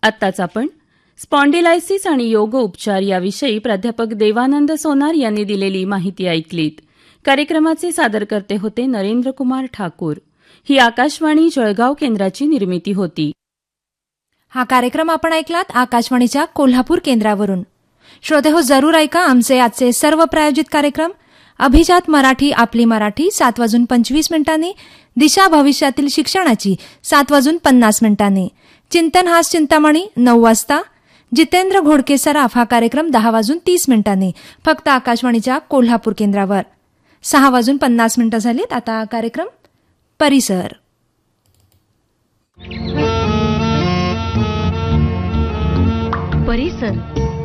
आत्ताच आपण स्पॉन्डिलायसिस आणि योग उपचार याविषयी प्राध्यापक देवानंद सोनार यांनी दिलेली माहिती ऐकलीत. कार्यक्रमाचे सादरकर्ते होते नरेंद्रकुमार ठाकूर. ही आकाशवाणी जळगाव केंद्राची निर्मिती होती. हा कार्यक्रम आपण ऐकलात आकाशवाणीच्या कोल्हापूर केंद्रावरून. श्रोतेहो, जरूर ऐका आमचे आजचे सर्व प्रायोजित कार्यक्रम. अभिजात मराठी, आपली मराठी 7:25 दिशा भविष्यातील शिक्षणाची 7:50 चिंतन हास चिंतामणी 9 वाजता, जितेंद्र घोडके सराफ हा कार्यक्रम 10:30 फक्त आकाशवाणीच्या कोल्हापूर केंद्रावर. 6:50 झालीत. आता कार्यक्रम परिसर. परिसर.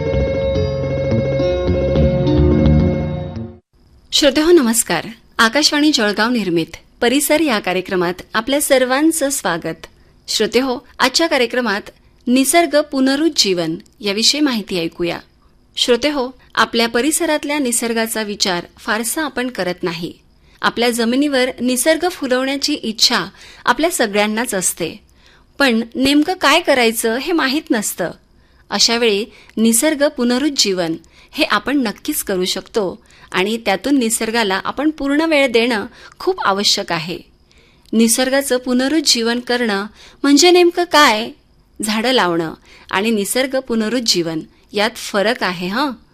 श्रोतेहो नमस्कार. आकाशवाणी जळगाव निर्मित परिसर या कार्यक्रमात आपल्या सर्वांचं स्वागत. श्रोतेहो, आजच्या कार्यक्रमात निसर्ग पुनरुज्जीवन याविषयी माहिती ऐकूया. श्रोतेहो, आपल्या परिसरातल्या निसर्गाचा विचार फारसा आपण करत नाही. आपल्या जमिनीवर निसर्ग फुलवण्याची इच्छा आपल्या सगळ्यांनाच असते, पण नेमकं काय करायचं हे माहीत नसतं. अशावेळी निसर्ग पुनरुज्जीवन हे आपण नक्कीच करू शकतो आणि त्यातून निसर्गाला आपण पूर्ण वेळ देणं खूप आवश्यक आहे. निसर्गाचं पुनरुज्जीवन करणं म्हणजे नेमकं काय? झाडं लावणं आणि निसर्ग पुनरुज्जीवन यात फरक आहे.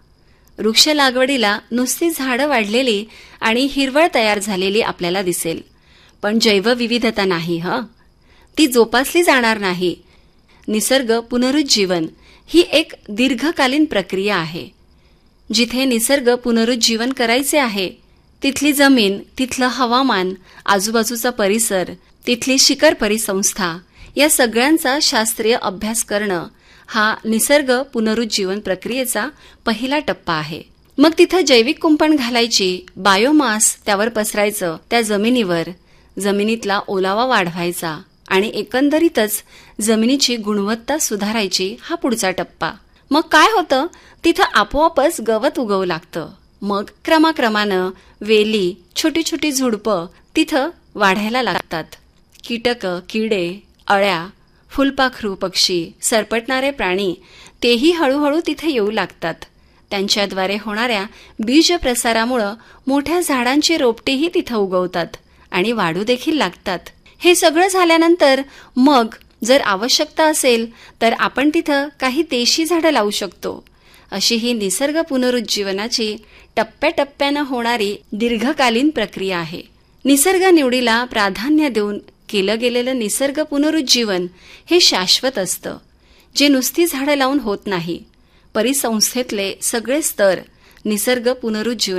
वृक्ष लागवडीला नुसती झाडं वाढलेली आणि हिरवळ तयार झालेली आपल्याला दिसेल, पण जैवविविधता नाही. ती जोपासली जाणार नाही. निसर्ग पुनरुज्जीवन ही एक दीर्घकालीन प्रक्रिया आहे. जिथे निसर्ग पुनरुज्जीवन करायचे आहे तिथली जमीन, तिथलं हवामान, आजूबाजूचा परिसर, तिथली शिखर परिसंस्था या सगळ्यांचा शास्त्रीय अभ्यास करणं हा निसर्ग पुनरुज्जीवन प्रक्रियेचा पहिला टप्पा आहे. मग तिथं जैविक कुंपण घालायची, बायोमास त्यावर पसरायचं, त्या जमिनीवर जमिनीतला ओलावा वाढवायचा आणि एकंदरीतच जमिनीची गुणवत्ता सुधारायची हा पुढचा टप्पा. मग काय होतं? तिथं आपोआपच गवत उगवू लागतं. मग क्रमाक्रमानं वेली, छोटी छोटी झुडपं तिथं वाढायला लागतात. कीटक, किडे, अळ्या, फुलपाखरू पक्षी, सरपटणारे प्राणी तेही हळूहळू तिथे येऊ लागतात. त्यांच्याद्वारे होणाऱ्या बीज प्रसारामुळे मोठ्या झाडांची रोपटीही तिथं उगवतात आणि वाढू देखील लागतात. हे सगळं झाल्यानंतर मग जर आवश्यकता असेल तर आपण तिथं काही देशी झाडं लावू शकतो. अशी ही निसर्ग पुनरुज्जीवनाची टप्प्याटप्प्यानं होणारी दीर्घकालीन प्रक्रिया आहे. निसर्ग निवडीला प्राधान्य देऊन केलं गेलेलं निसर्ग पुनरुज्जीवन हे शाश्वत असतं, जे नुसती झाडं लावून होत नाही. परिसंस्थेतले सगळे स्तर निसर्ग पुनरुज्जीवन